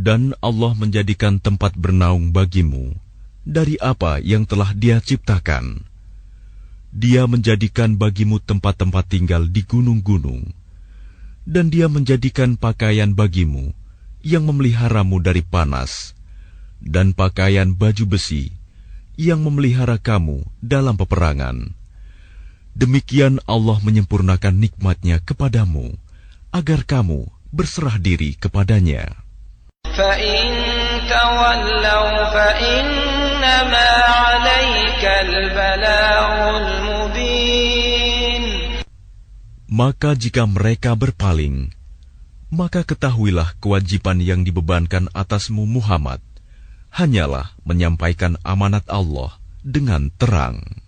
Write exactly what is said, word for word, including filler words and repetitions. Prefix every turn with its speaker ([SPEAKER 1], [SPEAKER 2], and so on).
[SPEAKER 1] Dan Allah menjadikan tempat bernaung bagimu dari apa yang telah Dia ciptakan. Dia menjadikan bagimu tempat-tempat tinggal di gunung-gunung, dan Dia menjadikan pakaian bagimu yang memeliharamu dari panas, dan pakaian baju besi yang memelihara kamu dalam peperangan. Demikian Allah menyempurnakan nikmat-Nya kepadamu, agar kamu berserah diri kepadanya.
[SPEAKER 2] فَإِن تَوَلَّوْا فَإِنَّمَا عَلَيْكَ الْبَلَاغُ الْمُبِينُ.
[SPEAKER 1] Maka jika mereka berpaling, maka ketahuilah kewajiban yang dibebankan atasmu Muhammad hanyalah menyampaikan amanat Allah dengan terang.